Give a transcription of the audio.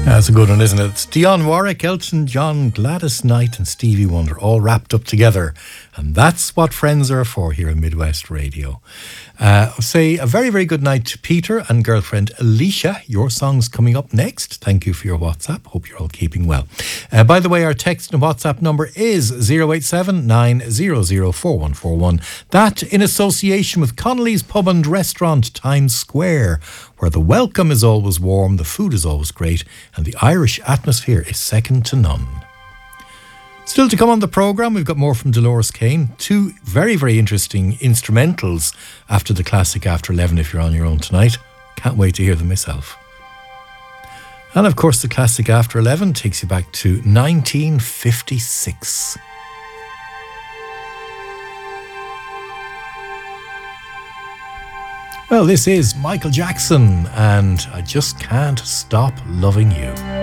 That's a good one, isn't it? It's Dionne Warwick, Elton John, Gladys Knight and Stevie Wonder all wrapped up together. And that's what friends are for here in Midwest Radio. Say a very, very good night to Peter and girlfriend Alicia. Your song's coming up next. Thank you for your WhatsApp. Hope you're all keeping well. By the way, our text and WhatsApp number is 087 900 4141. That in association with Connolly's Pub and Restaurant, Times Square, where the welcome is always warm, the food is always great, and the Irish atmosphere is second to none. Still to come on the programme, we've got more from Dolores Kane. Two very, very interesting instrumentals after the classic After 11 if you're on your own tonight. Can't wait to hear them myself. And of course, the classic After 11 takes you back to 1956. Well, this is Michael Jackson, and I Just Can't Stop Loving You.